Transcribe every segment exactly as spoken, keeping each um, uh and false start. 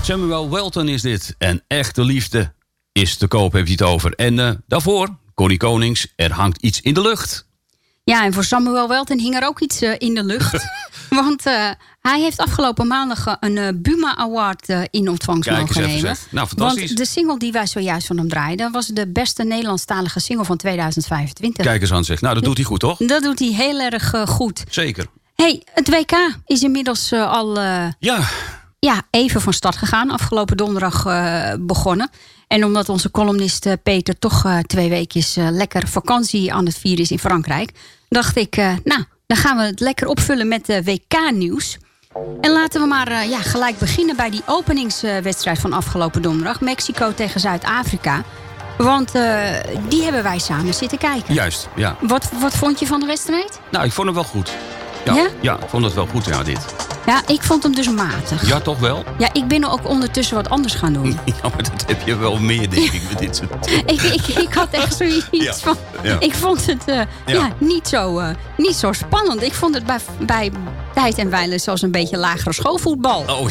Samuel Welton is dit. En echte liefde is te koop, heb je het over. En uh, daarvoor, Connie Konings, er hangt iets in de lucht. Ja, en voor Samuel Welton hing er ook iets uh, in de lucht. Want uh, hij heeft afgelopen maandag een uh, Buma Award uh, in ontvangst Kijk mogen eens even, nemen. zeg. Nou, fantastisch. Want de single die wij zojuist van hem draaiden was de beste Nederlandstalige single van tweeduizend vijfentwintig. Kijk eens aan, zeg. Nou, dat doet hij goed, toch? Dat doet hij heel erg uh, goed. Zeker. Hey, het W K is inmiddels uh, al uh, Ja. Ja, even van start gegaan. Afgelopen donderdag uh, begonnen. En omdat onze columnist uh, Peter toch uh, twee weekjes uh, lekker vakantie aan het vieren is in Frankrijk, dacht ik, uh, nou, dan gaan we het lekker opvullen met uh, W K-nieuws. En laten we maar uh, ja, gelijk beginnen bij die openingswedstrijd van afgelopen donderdag. Mexico tegen Zuid-Afrika. Want uh, die hebben wij samen zitten kijken. Juist, ja. Wat, wat vond je van de wedstrijd? Nou, ik vond het wel goed. Ja, Ja? ja, ik vond het wel goed, ja, dit. Ja, ik vond hem dus matig. Ja, toch wel? Ja, ik ben ook ondertussen wat anders gaan doen. Ja, maar dat heb je wel meer, denk ik, met dit soort... ik, ik, ik had echt zoiets Ja, van... ja. Ik vond het uh, ja. Ja, niet, zo, uh, niet zo spannend. Ik vond het bij, bij tijd en wijle zoals een beetje lagere schoolvoetbal. Oh,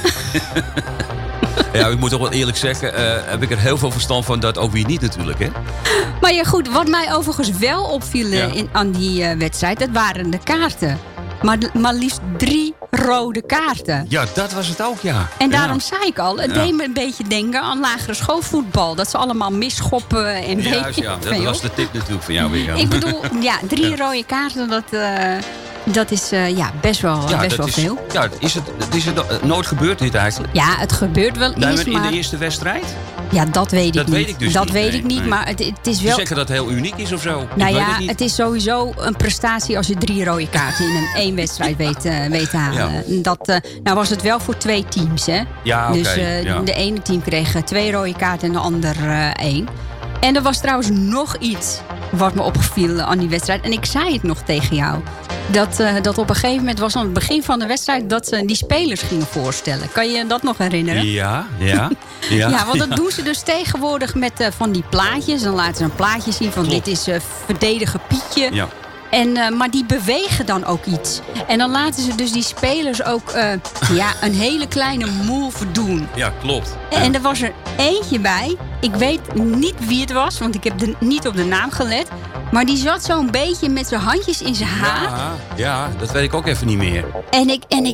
ja, ik moet toch wel eerlijk zeggen, uh, heb ik er heel veel verstand van, dat ook weer niet natuurlijk, hè? Maar ja, goed, wat mij overigens wel opviel Ja. in, aan die uh, wedstrijd, dat waren de kaarten. Maar, maar liefst drie rode kaarten. Ja, dat was het ook, ja. En daarom ja. zei ik al, het Ja. deed me een beetje denken aan lagere schoolvoetbal. Dat ze allemaal misschoppen en weet Juist, je ja, dat veel. was de tip natuurlijk van jou weer. Ja. Ik bedoel, ja, drie Ja. rode kaarten, dat, uh, dat is uh, ja, best wel, ja, best dat wel is, veel. Ja, is het, het is het nooit gebeurd dit eigenlijk? Ja, het gebeurt wel Nee, eens, maar in maar... de eerste wedstrijd? Ja, dat weet ik Dat niet. weet ik dus dat niet, weet nee, ik niet, nee. maar het, het is Ze wel... zeggen dat het heel uniek is of zo? Nou ik weet ja, het niet. het is sowieso een prestatie als je drie rode kaarten in een één wedstrijd weet, uh, weet te halen. Ja. Dat, uh, nou was het wel voor twee teams, hè? Ja, oké. Dus uh, ja. de ene team kreeg uh, twee rode kaarten en de ander uh, één. En er was trouwens nog iets wat me opgeviel aan die wedstrijd. En ik zei het nog tegen jou. Dat, uh, dat op een gegeven moment was aan het begin van de wedstrijd dat ze die spelers gingen voorstellen. Kan je je dat nog herinneren? Ja, ja. Ja, Ja, want dat doen ze dus tegenwoordig met uh, van die plaatjes. Dan laten ze een plaatje zien van Klopt. dit is uh, verdedigen Pietje. Ja. En, uh, maar die bewegen dan ook iets. En dan laten ze dus die spelers ook uh, ja, een hele kleine move doen. Ja, klopt. En Ja. er was er eentje bij. Ik weet niet wie het was, want ik heb de, niet op de naam gelet. Maar die zat zo'n beetje met zijn handjes in zijn haar. Ja, ja, dat weet ik ook even niet meer. En ik, en ik